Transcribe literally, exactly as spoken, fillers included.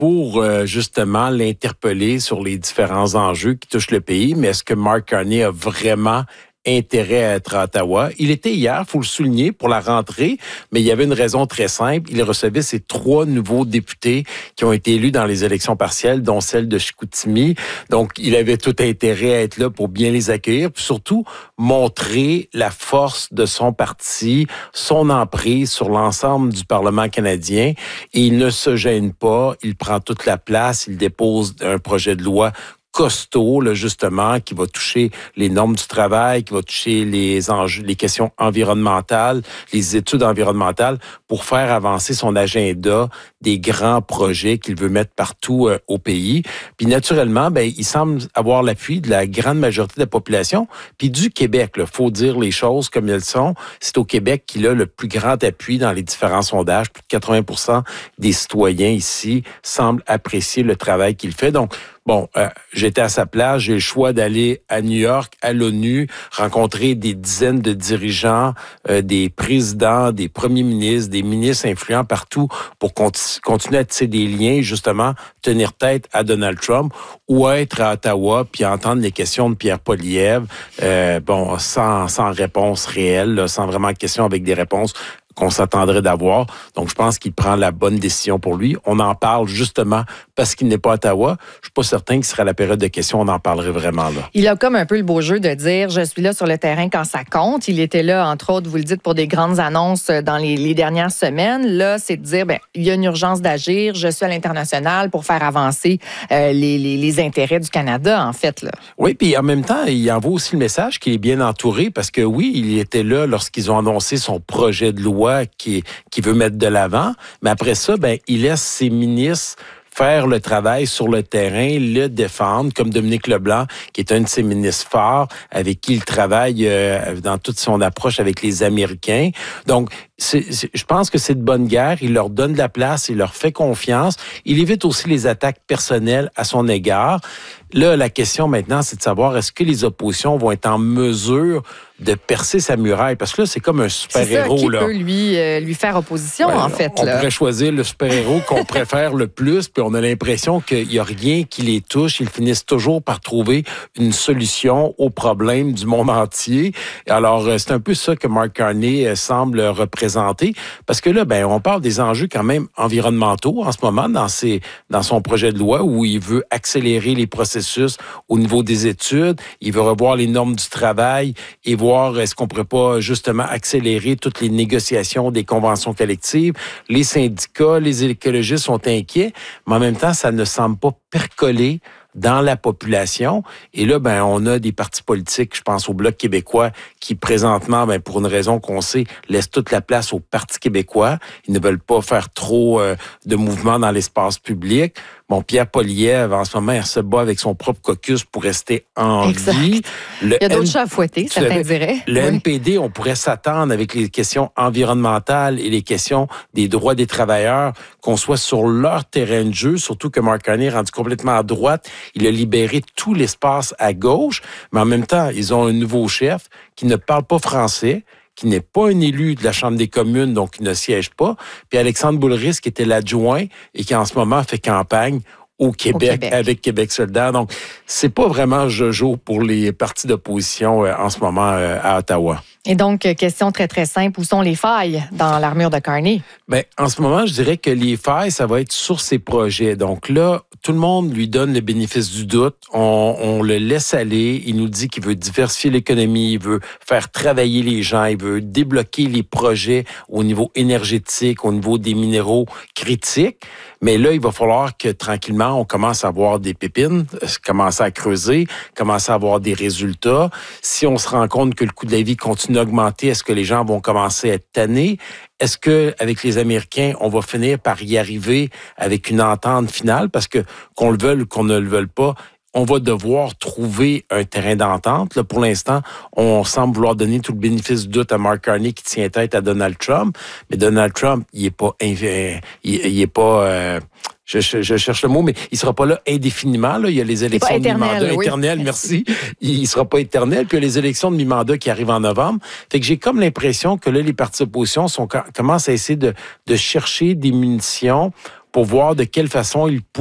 pour euh, justement l'interpeller sur les différents enjeux qui touchent le pays. Mais est-ce que Mark Carney a vraiment intérêt à être à Ottawa? Il était hier, il faut le souligner, pour la rentrée, mais il y avait une raison très simple. Il recevait ses trois nouveaux députés qui ont été élus dans les élections partielles, dont celle de Chicoutimi. Donc, il avait tout intérêt à être là pour bien les accueillir, puis surtout montrer la force de son parti, son emprise sur l'ensemble du Parlement canadien. Et il ne se gêne pas, il prend toute la place, il dépose un projet de loi costaud, là, justement, qui va toucher les normes du travail, qui va toucher les enjeux, les questions environnementales, les études environnementales, pour faire avancer son agenda des grands projets qu'il veut mettre partout euh, au pays. Puis naturellement, ben, il semble avoir l'appui de la grande majorité de la population, puis du Québec. Il faut dire les choses comme elles sont. C'est au Québec qu'il a le plus grand appui dans les différents sondages. Plus de quatre-vingts pour cent des citoyens ici semblent apprécier le travail qu'il fait. Donc, Bon, euh, j'étais à sa place, j'ai le choix d'aller à New York, à l'ONU, rencontrer des dizaines de dirigeants, euh, des présidents, des premiers ministres, des ministres influents partout pour conti- continuer à tisser des liens, justement, tenir tête à Donald Trump, ou être à Ottawa puis entendre les questions de Pierre Poilievre, euh, bon, sans, sans réponse réelle, là, sans vraiment question avec des réponses qu'on s'attendrait d'avoir. Donc, je pense qu'il prend la bonne décision pour lui. On en parle justement parce qu'il n'est pas à Ottawa. Je suis pas certain que ce serait la période de questions, on en parlerait vraiment là. Il a comme un peu le beau jeu de dire « je suis là sur le terrain quand ça compte ». Il était là, entre autres, vous le dites, pour des grandes annonces dans les, les dernières semaines. Là, c'est de dire, ben, il y a une urgence d'agir. Je suis à l'international pour faire avancer euh, les, les, les intérêts du Canada, en fait, là. Oui, puis en même temps, il envoie aussi le message qu'il est bien entouré parce que oui, il était là lorsqu'ils ont annoncé son projet de loi qui, qui veut mettre de l'avant. Mais après ça, ben, il laisse ses ministres faire le travail sur le terrain, le défendre, comme Dominique Leblanc, qui est un de ses ministres forts, avec qui il travaille euh, dans toute son approche avec les Américains. Donc, c'est, c'est, je pense que c'est de bonne guerre. Il leur donne de la place, il leur fait confiance. Il évite aussi les attaques personnelles à son égard. Là, la question maintenant, c'est de savoir est-ce que les oppositions vont être en mesure de percer sa muraille? Parce que là, c'est comme un super-héros. C'est ça, qui là. peut lui, euh, lui faire opposition, Ouais, en fait. On là. pourrait choisir le super-héros qu'on préfère le plus, puis on a l'impression qu'il n'y a rien qui les touche. Ils finissent toujours par trouver une solution aux problèmes du monde entier. Alors, c'est un peu ça que Mark Carney semble représenter. Parce que là, ben, on parle des enjeux quand même environnementaux en ce moment dans, ses, dans son projet de loi où il veut accélérer les processus au niveau des études. Il veut revoir les normes du travail et voir est-ce qu'on pourrait pas justement accélérer toutes les négociations des conventions collectives. Les syndicats, les écologistes sont inquiets, mais en même temps, ça ne semble pas percoler dans la population. Et là, ben, on a des partis politiques, je pense au Bloc québécois, qui présentement, ben, pour une raison qu'on sait, laissent toute la place au Parti québécois. Ils ne veulent pas faire trop euh, de mouvements dans l'espace public. Bon, Pierre Poilievre, en ce moment, il se bat avec son propre caucus pour rester en exact. vie. Le il y a d'autres chats à fouetter, certains diraient. Le oui. N P D, on pourrait s'attendre avec les questions environnementales et les questions des droits des travailleurs, qu'on soit sur leur terrain de jeu, surtout que Mark Carney est rendu complètement à droite. Il a libéré tout l'espace à gauche, mais en même temps, ils ont un nouveau chef qui ne parle pas français, qui n'est pas un élu de la Chambre des communes, donc qui ne siège pas. Puis Alexandre Boulris, qui était l'adjoint et qui en ce moment fait campagne au Québec, au Québec. avec Québec solidaire. Donc, c'est pas vraiment jojo pour les partis d'opposition euh, en ce moment euh, à Ottawa. Et donc, question très, très simple, où sont les failles dans l'armure de Carney? Bien, en ce moment, je dirais que les failles, ça va être sur ses projets. Donc là, tout le monde lui donne le bénéfice du doute. On, on le laisse aller. Il nous dit qu'il veut diversifier l'économie, il veut faire travailler les gens, il veut débloquer les projets au niveau énergétique, au niveau des minéraux critiques. Mais là, il va falloir que tranquillement, on commence à avoir des pépines, commencer à creuser, commencer à avoir des résultats. Si on se rend compte que le coût de la vie continue à augmenter, est-ce que les gens vont commencer à être tannés? Est-ce que avec les Américains, on va finir par y arriver avec une entente finale? Parce que qu'on le veuille ou qu'on ne le veuille pas, on va devoir trouver un terrain d'entente. Là, pour l'instant, on semble vouloir donner tout le bénéfice du doute à Mark Carney qui tient tête à Donald Trump. Mais Donald Trump, il est pas, il, il est pas, euh, je, je, je cherche le mot, mais il sera pas là indéfiniment. Là. Il y a les élections de mi-mandat. Oui. Éternel, merci. Il sera pas éternel. Puis il y a les élections de mi-mandat qui arrivent en novembre. Fait que j'ai comme l'impression que là, les partis d'opposition sont, commencent à essayer de, de chercher des munitions pour voir de quelle façon ils